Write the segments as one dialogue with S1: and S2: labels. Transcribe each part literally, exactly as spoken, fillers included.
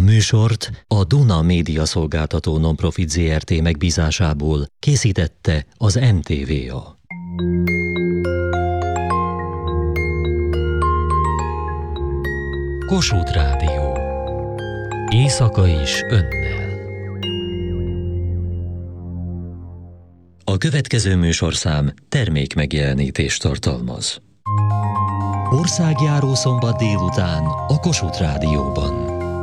S1: műsort a Duna Média Szolgáltató Nonprofit zé er té megbízásából készítette az em té vé á. Kossuth Rádió. Éjszaka is önnel. A következő műsorszám termékmegjelenítést tartalmaz. Országjáró szombat délután a Kossuth Rádióban.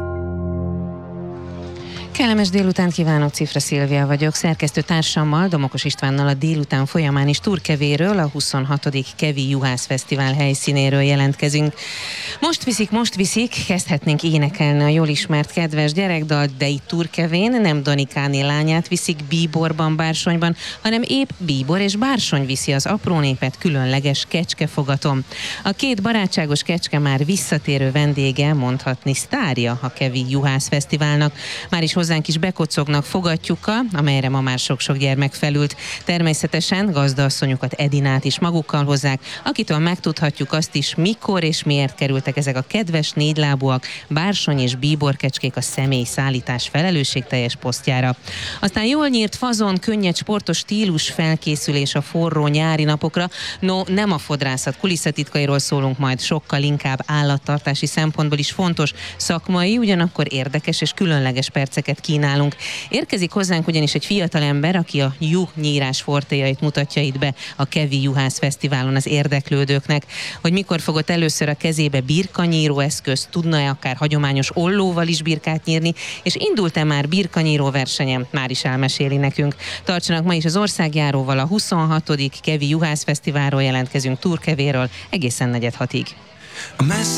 S2: Kellemes délután kívánok, Cifra Szilvia vagyok, szerkesztő társammal, Domokos Istvánnal a délután folyamán is Turkevéről, a huszonhatodik Kevi Juhász Fesztivál helyszínéről jelentkezünk. Most viszik, most viszik, kezdhetnénk énekelni a jól ismert kedves gyerekdalt, de itt Turkevén nem Danikáné lányát viszik bíborban, bársonyban, hanem épp bíbor és bársony viszi az apró népet különleges kecskefogaton. A két barátságos kecske már visszatérő vendége, mondhatni sztárja a Kevi Juhász Fesztiválnak. Már is hozzánk is bekocognak fogattyúkkal, amelyre ma már sok-sok gyermek felült. Természetesen gazdaasszonyukat, Edinát is magukkal hozzák, akitől megtudhatjuk azt is, mikor és miért kerültek ezek a kedves négylábúak, bársony és bíborkecskék a személyszállítás felelősségteljes posztjára. Aztán jól nyírt fazon, könnyed sportos stílus felkészülés a forró nyári napokra. No, nem a fodrászat kulisszatitkairól szólunk majd, sokkal inkább állattartási szempontból is fontos, szakmai, ugyanakkor érdekes és különleges perceket kínálunk. Érkezik hozzánk ugyanis egy fiatalember, aki a juh nyírás fortéjait mutatja itt be a Kevi Juhász Fesztiválon az érdeklődőknek. Hogy mikor fogott először a kezébe birkanyíró eszközt, tudna-e akár hagyományos ollóval is birkát nyírni, és indult-e már birkanyíró versenyen, már is elmeséli nekünk. Tartsanak ma is az országjáróval, a huszonhatodik Kevi Juhász Fesztiválról jelentkezünk Turkevéről egészen negyed hatig.